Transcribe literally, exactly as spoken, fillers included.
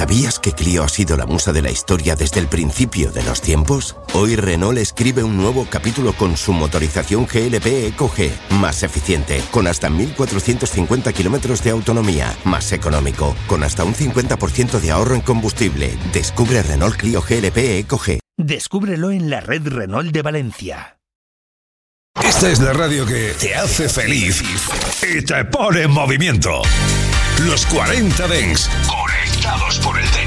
¿Sabías que Clio ha sido la musa de la historia desde el principio de los tiempos? Hoy Renault escribe un nuevo capítulo con su motorización G L P Eco G, más eficiente, con hasta mil cuatrocientos cincuenta kilómetros de autonomía, más económico, con hasta un cincuenta por ciento de ahorro en combustible. Descubre Renault Clio G L P Eco G. Descúbrelo en la red Renault de Valencia. Esta es la radio que te hace feliz y te pone en movimiento. Los cuarenta Dance, conectados por el